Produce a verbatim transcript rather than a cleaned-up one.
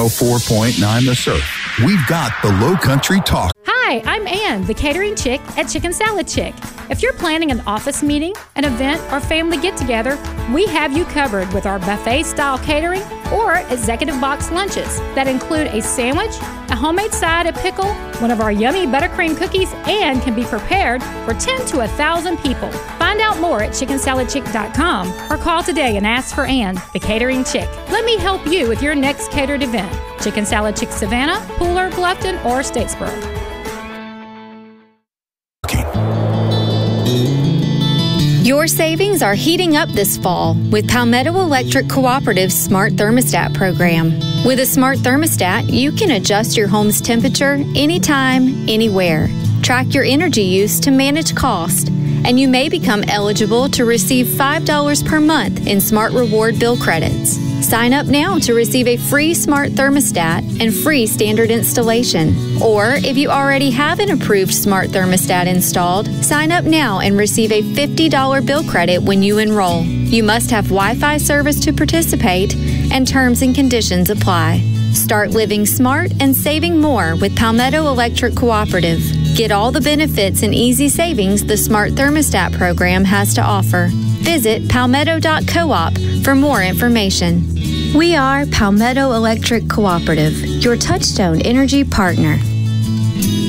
four point nine The Surf. We've got the Low Country Talk. Hi, I'm Ann, the catering chick at Chicken Salad Chick. If you're planning an office meeting, an event, or family get-together, we have you covered with our buffet-style catering or executive box lunches that include a sandwich, a homemade side, a pickle, one of our yummy buttercream cookies, and can be prepared for ten to one thousand people. Find out more at chicken salad chick dot com or call today and ask for Ann, the catering chick. Let me help you with your next catered event. Chicken Salad Chick Savannah, Pooler, Bluffton, or Statesboro. Your savings are heating up this fall with Palmetto Electric Cooperative's Smart Thermostat program. With a smart thermostat, you can adjust your home's temperature anytime, anywhere. Track your energy use to manage cost, and you may become eligible to receive five dollars per month in Smart Reward bill credits. Sign up now to receive a free smart thermostat and free standard installation. Or if you already have an approved smart thermostat installed, sign up now and receive a fifty dollars bill credit when you enroll. You must have Wi-Fi service to participate, and terms and conditions apply. Start living smart and saving more with Palmetto Electric Cooperative. Get all the benefits and easy savings the Smart Thermostat program has to offer. Visit palmetto dot coop for more information. We are Palmetto Electric Cooperative, your Touchstone Energy partner.